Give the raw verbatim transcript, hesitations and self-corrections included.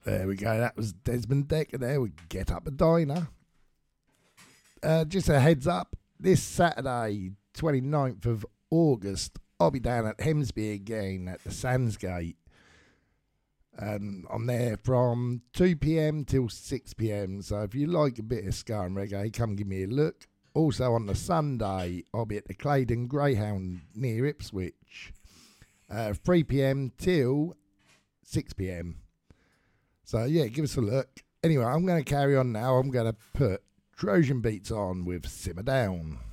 There we go. That was Desmond Dekker there with Get Up a Diner. Uh, just a heads up, this Saturday, twenty-ninth of August, I'll be down at Hemsby again at the Sandsgate. Um, I'm there from two p.m. till six p.m. So if you like a bit of ska and reggae, come give me a look. Also on the Sunday, I'll be at the Claydon Greyhound near Ipswich, uh, three p.m. till six p.m. So yeah, give us a look. Anyway, I'm going to carry on now. I'm going to put Trojan Beats on with Simmer Down.